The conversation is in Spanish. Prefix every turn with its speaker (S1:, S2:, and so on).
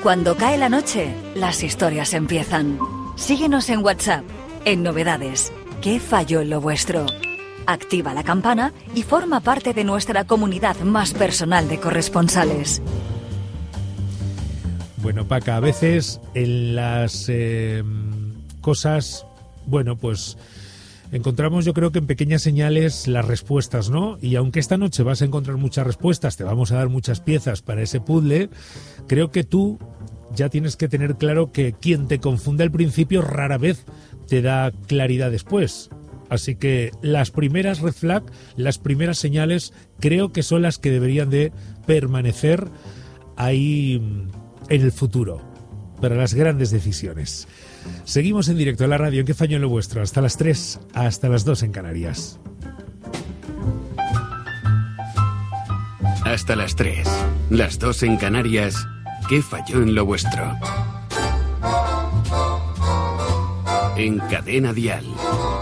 S1: Cuando cae la noche, las historias empiezan. Síguenos en WhatsApp, en Novedades. ¿Qué falló en lo vuestro? Activa la campana y forma parte de nuestra comunidad más personal de corresponsales.
S2: Bueno, Paca, a veces en las cosas, bueno, pues encontramos, yo creo que en pequeñas señales, las respuestas, ¿no? Y aunque esta noche vas a encontrar muchas respuestas, te vamos a dar muchas piezas para ese puzzle, creo que tú ya tienes que tener claro que quien te confunde al principio rara vez te da claridad después. Así que las primeras red flag, las primeras señales, creo que son las que deberían de permanecer ahí en el futuro, para las grandes decisiones. Seguimos en directo a la radio en ¿Qué falló en lo vuestro? Hasta las 3, hasta las 2 en Canarias.
S3: Hasta las 3, las 2 en Canarias. ¿Qué falló en lo vuestro? En Cadena Dial.